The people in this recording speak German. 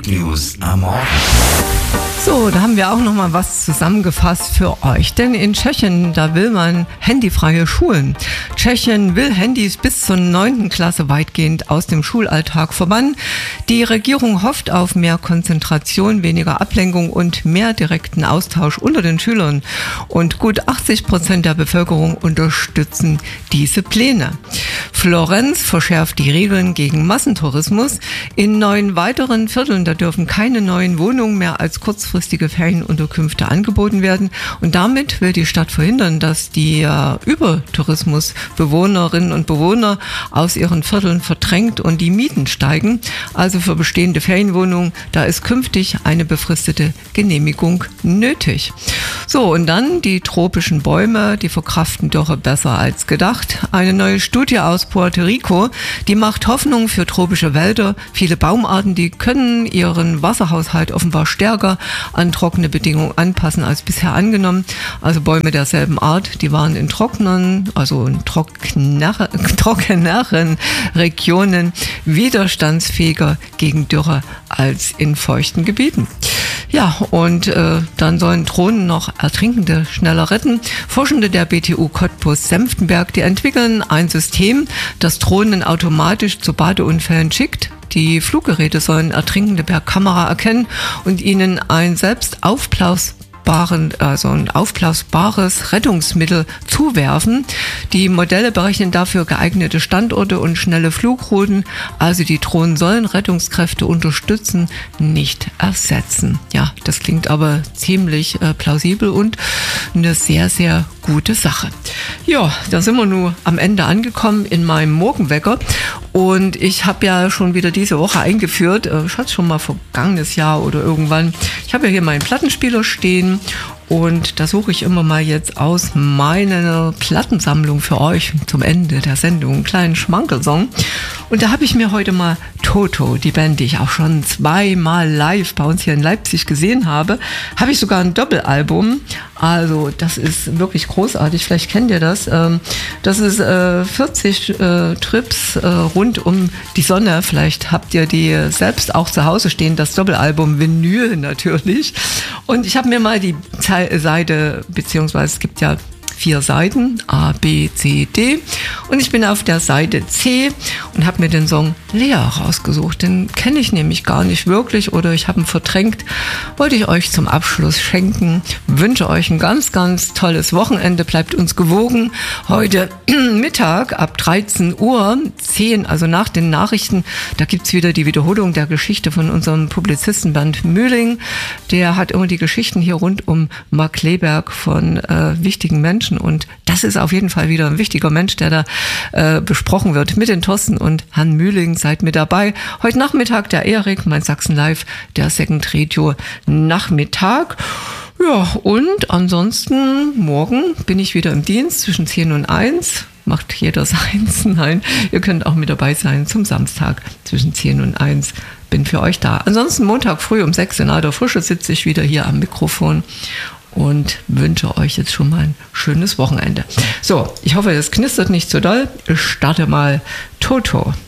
Good News am Morgen. So, da haben wir auch noch mal was zusammengefasst für euch. Denn in Tschechien, da will man handyfreie Schulen. Tschechien will Handys bis zur 9. Klasse weitgehend aus dem Schulalltag verbannen. Die Regierung hofft auf mehr Konzentration, weniger Ablenkung und mehr direkten Austausch unter den Schülern. Und gut 80% der Bevölkerung unterstützen diese Pläne. Florenz verschärft die Regeln gegen Massentourismus. In 9 weiteren Vierteln, da dürfen keine neuen Wohnungen mehr als kurzfristige Ferienunterkünfte angeboten werden. Und damit will die Stadt verhindern, dass die Übertourismusbewohnerinnen und Bewohner aus ihren Vierteln verdrängt und die Mieten steigen. Also für bestehende Ferienwohnungen, da ist künftig eine befristete Genehmigung nötig. So, und dann die tropischen Bäume, die verkraften Dürre besser als gedacht. Eine neue Studie aus Puerto Rico, die macht Hoffnung für tropische Wälder. Viele Baumarten, die können ihren Wasserhaushalt offenbar stärker an trockene Bedingungen anpassen als bisher angenommen. Also Bäume derselben Art, die waren in trockeneren Regionen widerstandsfähiger gegen Dürre als in feuchten Gebieten. Ja, und dann sollen Drohnen noch Ertrinkende schneller retten. Forschende der BTU Cottbus-Senftenberg, die entwickeln ein System, das Drohnen automatisch zu Badeunfällen schickt. Die Fluggeräte sollen Ertrinkende per Kamera erkennen und ihnen ein aufblasbares Rettungsmittel zuwerfen. Die Modelle berechnen dafür geeignete Standorte und schnelle Flugrouten. Also die Drohnen sollen Rettungskräfte unterstützen, nicht ersetzen. Ja, das klingt aber ziemlich plausibel und eine sehr, sehr gute Sache. Ja, da sind wir nun am Ende angekommen in meinem Morgenwecker. Und ich habe ja schon wieder diese Woche eingeführt, ich hatte schon mal vergangenes Jahr oder irgendwann, ich habe ja hier meinen Plattenspieler stehen und da suche ich immer mal jetzt aus meiner Plattensammlung für euch zum Ende der Sendung einen kleinen Schmankelsong. Und da habe ich mir heute mal Toto, die Band, die ich auch schon 2-mal live bei uns hier in Leipzig gesehen habe, habe ich sogar ein Doppelalbum. Also das ist wirklich großartig, vielleicht kennt ihr das. Das ist 40 Trips rund um die Sonne. Vielleicht habt ihr die selbst auch zu Hause stehen, das Doppelalbum Vinyl natürlich. Und ich habe mir mal die Seite, beziehungsweise es gibt ja 4 Seiten, A, B, C, D. Und ich bin auf der Seite C und habe mir den Song Lea rausgesucht. Den kenne ich nämlich gar nicht wirklich oder ich habe ihn verdrängt. Wollte ich euch zum Abschluss schenken. Wünsche euch ein ganz, ganz tolles Wochenende. Bleibt uns gewogen. Heute Mittag ab 13:10 Uhr, also nach den Nachrichten, da gibt's wieder die Wiederholung der Geschichte von unserem Publizisten Bernd Mühling. Der hat immer die Geschichten hier rund um Mark Kleberg von wichtigen Menschen. Und das ist auf jeden Fall wieder ein wichtiger Mensch, der da besprochen wird mit den Thorsten und Herrn Mühling. Seid mit dabei. Heute Nachmittag der Erik, mein Sachsen Live, der Second Radio Nachmittag. Ja, und ansonsten morgen bin ich wieder im Dienst zwischen 10 und 1. Macht jeder seins. Nein, ihr könnt auch mit dabei sein zum Samstag zwischen 10 und 1. Bin für euch da. Ansonsten Montag früh um 6 in alter Frische sitze ich wieder hier am Mikrofon und wünsche euch jetzt schon mal ein schönes Wochenende. So, ich hoffe, es knistert nicht so doll. Ich starte mal Toto.